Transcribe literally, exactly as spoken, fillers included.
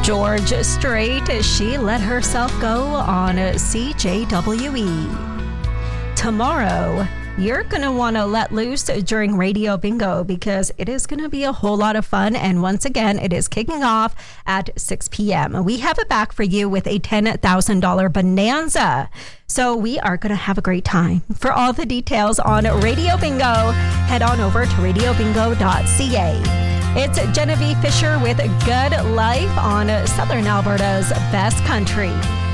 George Strait, She Let Herself Go on C J W E. Tomorrow, you're going to want to let loose during Radio Bingo because it is going to be a whole lot of fun. And once again, it is kicking off at six p.m. We have it back for you with a ten thousand dollars bonanza. So we are going to have a great time. For all the details on Radio Bingo, head on over to radio bingo dot c a. It's Genevieve Fisher with Good Life on Southern Alberta's Best Country.